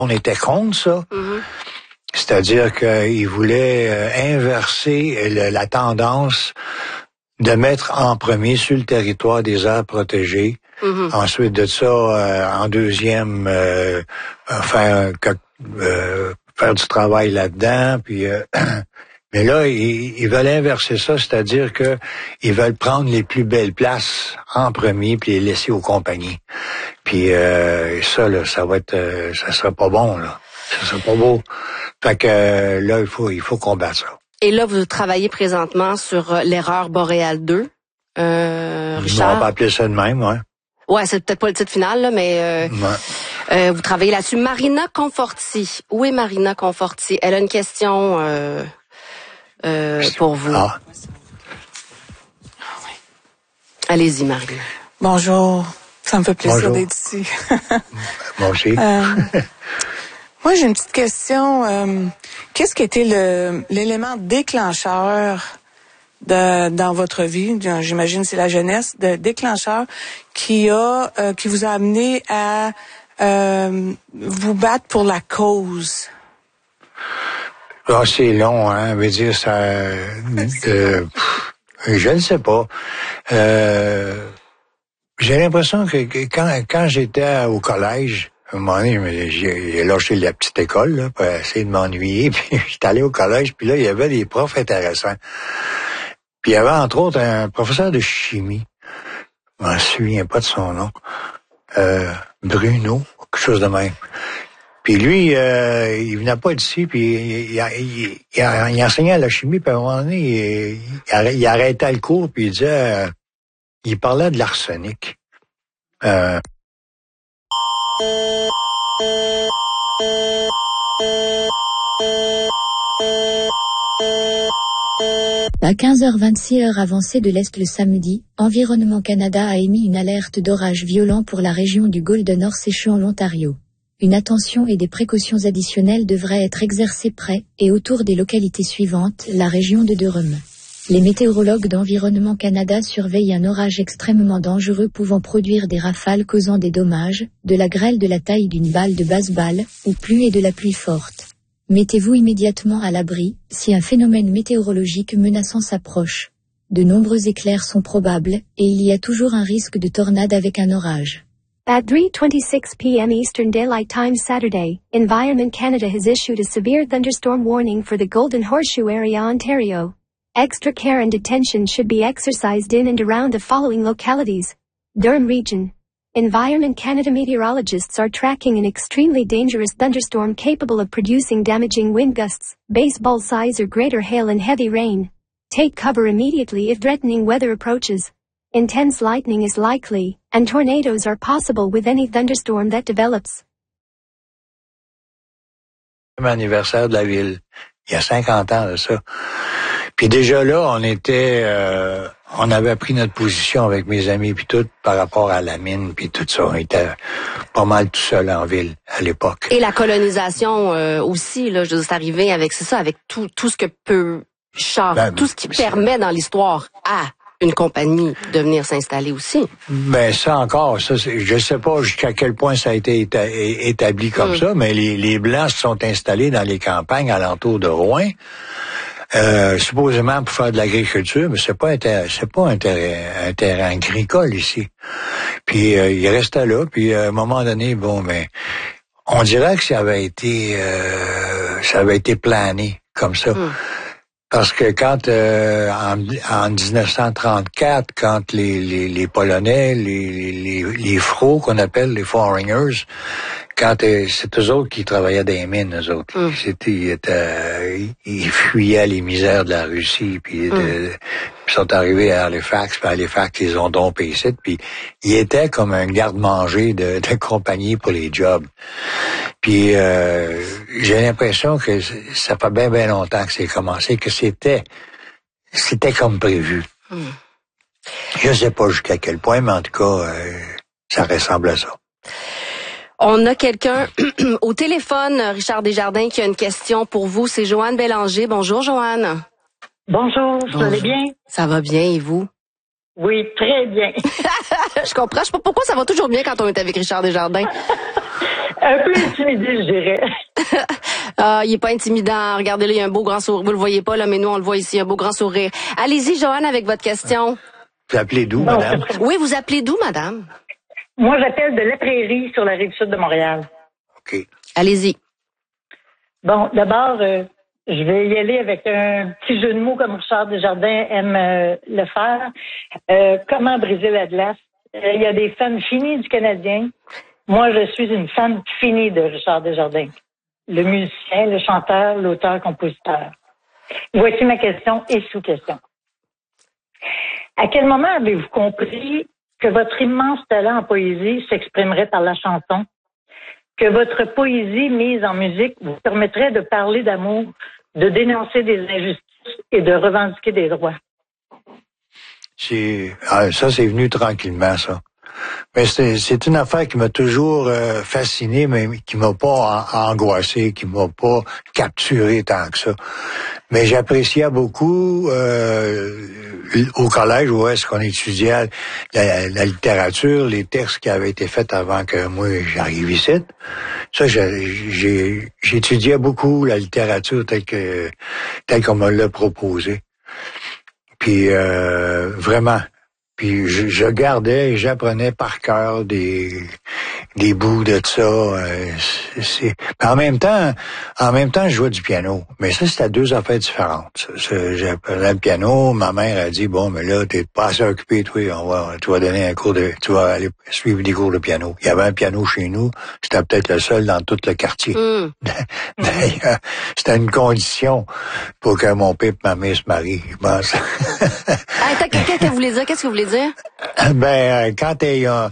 On était contre ça. Mm-hmm. C'est-à-dire qu'ils voulaient inverser la tendance de mettre en premier sur le territoire des aires protégées. Mm-hmm. Ensuite de ça, en deuxième, faire du travail là-dedans. Puis, mais là, ils veulent inverser ça, c'est-à-dire que ils veulent prendre les plus belles places en premier puis les laisser aux compagnies. Puis ça, là, ça sera pas bon, là. Ça sera pas beau. Fait que là, il faut combattre ça. Et là, vous travaillez présentement sur l'erreur Boréal 2. Richard? On va appeler ça de même, ouais. Ouais, c'est peut-être pas le titre final, là, mais vous travaillez là-dessus. Marina Conforti. Où est Marina Conforti? Elle a une question pour vous. Ah. Allez-y, Marina. Bonjour. Ça me fait plaisir Bonjour. d'être ici. Moi aussi. Moi, j'ai une petite question. Qu'est-ce qui était l'élément déclencheur dans votre vie? J'imagine c'est la jeunesse, de déclencheur qui vous a amené à vous battre pour la cause? Ah, c'est long, hein. Veut dire, ça... je ne sais pas. J'ai l'impression que quand j'étais au collège, à un moment donné, j'ai lâché la petite école là, pour essayer de m'ennuyer, puis j'étais allé au collège, puis là, il y avait des profs intéressants. Puis il y avait, entre autres, un professeur de chimie. Je m'en souviens pas de son nom. Bruno, quelque chose de même. Puis lui, il venait pas d'ici, puis il enseignait la chimie, puis à un moment donné, il arrêtait le cours, puis il disait... il parlait de l'arsenic. À 15h26 heure avancée de l'Est le samedi, Environnement Canada a émis une alerte d'orage violent pour la région du Golden Horse en l'Ontario. Une attention et des précautions additionnelles devraient être exercées près et autour des localités suivantes, la région de Durham. Les météorologues d'Environnement Canada surveillent un orage extrêmement dangereux pouvant produire des rafales causant des dommages, de la grêle de la taille d'une balle de baseball, ou plus et de la pluie forte. Mettez-vous immédiatement à l'abri, si un phénomène météorologique menaçant s'approche. De nombreux éclairs sont probables, et il y a toujours un risque de tornade avec un orage. At 3:26 p.m. Eastern Daylight Time Saturday, Environment Canada has issued a severe thunderstorm warning for the Golden Horseshoe area, Ontario. Extra care and attention should be exercised in and around the following localities. Durham Region. Environment Canada meteorologists are tracking an extremely dangerous thunderstorm capable of producing damaging wind gusts, baseball size or greater hail and heavy rain. Take cover immediately if threatening weather approaches. Intense lightning is likely, and tornadoes are possible with any thunderstorm that develops. Anniversaire de la ville. Il y a 50 ans de ça. Puis déjà là, on avait pris notre position avec mes amis puis tout par rapport à la mine puis tout ça. On était pas mal tout seul en ville à l'époque. Et la colonisation aussi, là, je veux dire, c'est arrivé avec tout ce que peut tout ce qui permet dans l'histoire à une compagnie de venir s'installer aussi. Ben ça encore, je sais pas jusqu'à quel point ça a été établi comme ça, mais les Blancs se sont installés dans les campagnes alentours de Rouen. Supposément pour faire de l'agriculture, mais c'est pas un terrain agricole ici. Puis il restait là, puis à un moment donné, on dirait que ça avait été plané comme ça. Parce que quand en 1934, quand les Polonais, les Fros qu'on appelle les foreigners, quand c'est eux autres qui travaillaient dans les mines, eux autres. Ils fuyaient les misères de la Russie, puis ils sont arrivés à Halifax, puis à Halifax, ils ont dompé ici, puis ils étaient comme un garde-manger de compagnie pour les jobs. Puis j'ai l'impression que ça fait bien longtemps que c'est commencé, que c'était comme prévu. Je sais pas jusqu'à quel point, mais en tout cas, ça ressemble à ça. On a quelqu'un au téléphone, Richard Desjardins, qui a une question pour vous. C'est Joanne Bélanger. Bonjour, Joanne. Bonjour, vous allez bien? Ça va bien, et vous? Oui, très bien. Je comprends. Je sais pas pourquoi ça va toujours bien quand on est avec Richard Desjardins. Un peu intimidé, je dirais. Il est pas intimidant. Regardez-le, il y a un beau grand sourire. Vous le voyez pas, là, mais nous, on le voit ici, un beau grand sourire. Allez-y, Joanne, avec votre question. Vous appelez d'où, madame? Oui, vous appelez d'où, madame? Moi, j'appelle de La Prairie, sur la rive sud de Montréal. OK. Allez-y. Bon, d'abord, je vais y aller avec un petit jeu de mots comme Richard Desjardins aime le faire. Comment briser la glace? Il y a des fans finis du Canadien. Moi, je suis une fan finie de Richard Desjardins. Le musicien, le chanteur, l'auteur, compositeur. Voici ma question et sous-question. À quel moment avez-vous compris que votre immense talent en poésie s'exprimerait par la chanson? Que votre poésie mise en musique vous permettrait de parler d'amour, de dénoncer des injustices et de revendiquer des droits? Ça, c'est venu tranquillement, ça. Mais c'est une affaire qui m'a toujours fasciné, mais qui m'a pas angoissé, qui m'a pas capturé tant que ça. Mais j'appréciais beaucoup au collège où est-ce qu'on étudiait la littérature, les textes qui avaient été faits avant que moi j'arrive ici. Ça, j'étudiais beaucoup la littérature telle qu'on me l'a proposé. Puis vraiment. Puis je gardais et j'apprenais par cœur des bouts de ça. En même temps, je jouais du piano. Mais ça, c'était deux affaires différentes. J'apprenais le piano. Ma mère a dit, bon, mais là, t'es pas assez occupé, toi. Tu vas donner tu vas aller suivre des cours de piano. Il y avait un piano chez nous. C'était peut-être le seul dans tout le quartier. D'ailleurs, c'était une condition pour que mon père et ma mère se marient, je pense. Qu'est-ce que vous voulez dire? Qu'est-ce que vous voulez dire? Quand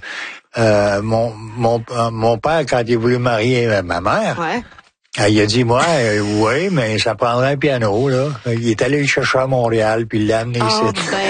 mon père, quand il a voulu marier ma mère, il a dit, moi, oui, mais ça prendrait un piano, là. Il est allé le chercher à Montréal, puis il l'a amené ici.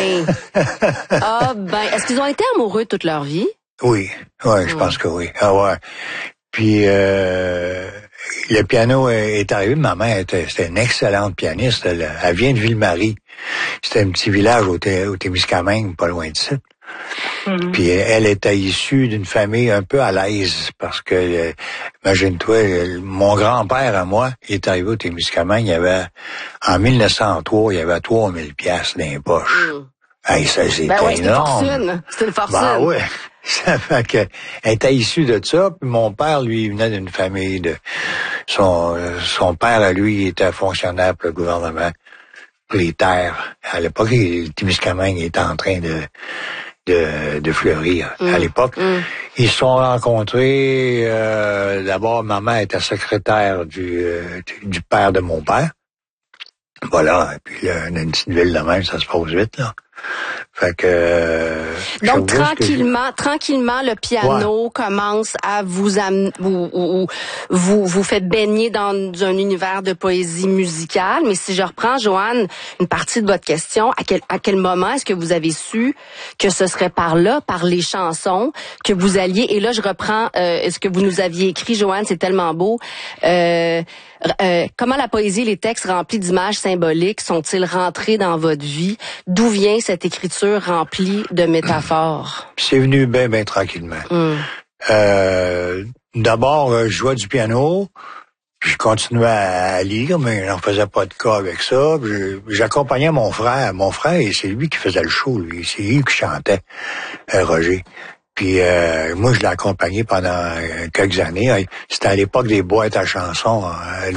Est-ce qu'ils ont été amoureux toute leur vie? Oui, je pense que oui. Ah ouais. Puis le piano est arrivé. Ma mère c'était une excellente pianiste. Elle vient de Ville-Marie. C'était un petit village au Témiscamingue, pas loin d'ici. Puis elle était issue d'une famille un peu à l'aise parce que, imagine-toi, mon grand-père à moi, il est arrivé au Témiscamingue, en 1903, il y avait 3000 piastres dans les poches. Hey, ça, c'était énorme. C'était une fortune. Ben ouais. Ça fait que, elle était issue de ça, puis mon père, lui, il venait d'une famille son père, à lui, il était fonctionnaire pour le gouvernement, pour les terres. À l'époque, le Témiscamingue était en train de fleurir. À l'époque, ils se sont rencontrés, d'abord, ma mère était secrétaire du père de mon père. Voilà, et puis là, une petite ville de même, ça se passe vite, là. Fait que donc tranquillement le piano commence à vous amener, vous fait baigner dans un univers de poésie musicale. Mais si je reprends, Joanne, une partie de votre question, à quel moment est-ce que vous avez su que ce serait par les chansons que vous alliez, et là je reprends ce que vous nous aviez écrit, Joanne, c'est tellement beau. Comment la poésie et les textes remplis d'images symboliques sont-ils rentrés dans votre vie? D'où vient cette écriture remplie de métaphores? C'est venu bien tranquillement. D'abord, je jouais du piano, puis je continuais à lire, mais je n'en faisais pas de cas avec ça. J'accompagnais mon frère. Mon frère, c'est lui qui faisait le show, lui. C'est lui qui chantait, Roger. Puis moi, je l'ai accompagné pendant quelques années. C'était à l'époque des boîtes à chansons, en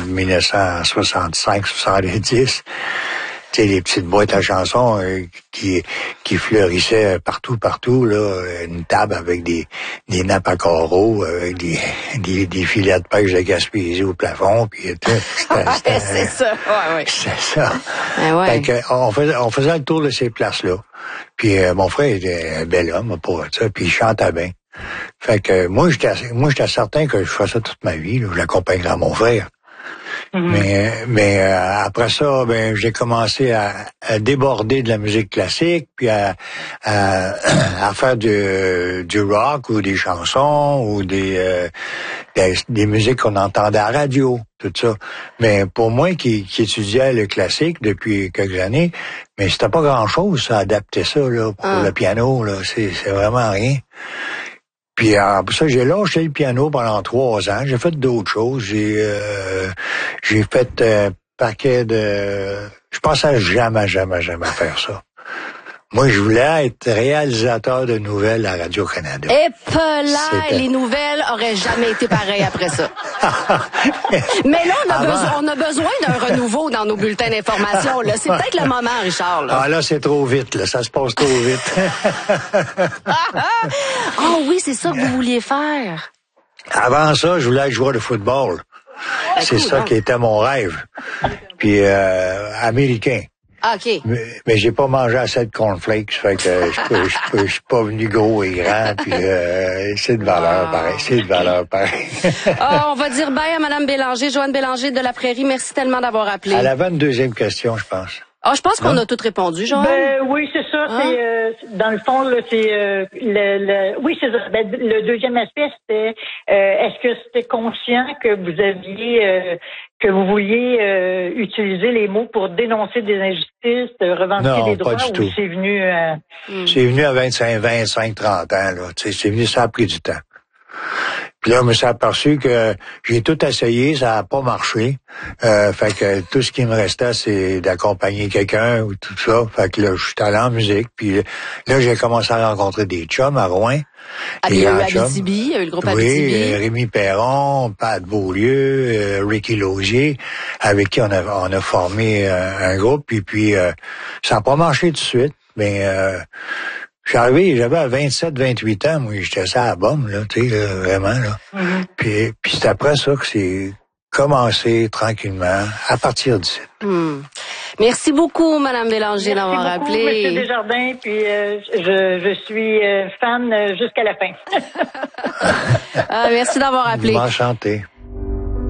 1965-70. Tu sais, les petites boîtes à chansons qui fleurissaient partout, là. Une table avec des nappes à carreaux, avec des filets de pêche de Gaspésie au plafond. Puis c'est ça. Ouais. C'est ça. Ouais. Fait que on faisait le tour de ces places-là. Puis mon frère était un bel homme pour ça, puis il chantait bien. Fait que moi j'étais certain que je ferais ça toute ma vie, là. Je l'accompagnerais à mon frère. Mais après ça, ben j'ai commencé à déborder de la musique classique, puis à faire du rock ou des chansons ou des musiques qu'on entendait à la radio, tout ça. Mais pour moi qui étudiais le classique depuis quelques années, mais c'était pas grand-chose, ça, adapter ça là pour le piano, là, c'est vraiment rien. Puis pour ça, j'ai lâché le piano pendant 3 ans. J'ai fait d'autres choses. J'ai fait un paquet de... Je pensais jamais faire ça. Moi, je voulais être réalisateur de nouvelles à Radio-Canada. Et les nouvelles auraient jamais été pareilles après ça. Mais là, on a besoin d'un renouveau dans nos bulletins d'information. Là, c'est peut-être le moment, Richard. Là. Ah là, c'est trop vite. Là, ça se passe trop vite. Oui, c'est ça que vous vouliez faire. Avant ça, je voulais être joueur de football. C'est cool, ça qui était mon rêve. Puis américain. OK. Mais j'ai pas mangé assez de cornflakes, fait que je suis pas venu gros et grand, puis c'est de valeur pareil. On va dire bye à Madame Bélanger, Joanne Bélanger de la Prairie. Merci tellement d'avoir appelé. Elle avait une deuxième question, je pense. Je pense qu'on a tout répondu, Joanne. Oui, c'est ça. C'est dans le fond, là, c'est oui, c'est ça. Le deuxième aspect, c'était est-ce que c'était conscient que vous aviez que vous vouliez utiliser les mots pour dénoncer des injustices, revendiquer des droits, pas du tout. C'est venu C'est venu à 25, 30 ans, là. C'est venu, ça a pris du temps. Puis là, je me suis aperçu que j'ai tout essayé, ça n'a pas marché. Fait que tout ce qui me restait, c'est d'accompagner quelqu'un ou tout ça. Fait que là, je suis allé en musique. Puis là, j'ai commencé à rencontrer des chums à Rouen. Il y a eu Abitibi, il y a eu le groupe Abitibi. Oui, Rémi Perron, Pat Beaulieu, Ricky Lausier, avec qui on a formé un groupe. Puis ça n'a pas marché tout de suite, mais... je suis arrivé, j'avais à 27, 28 ans, moi, j'étais ça à la bombe, là, tu sais, vraiment, là. Puis c'est après ça que c'est commencé tranquillement, à partir d'ici. Merci beaucoup, Madame Bélanger, d'avoir appelé. Merci beaucoup, M. Desjardins, puis je suis fan jusqu'à la fin. Merci d'avoir appelé. Enchanté.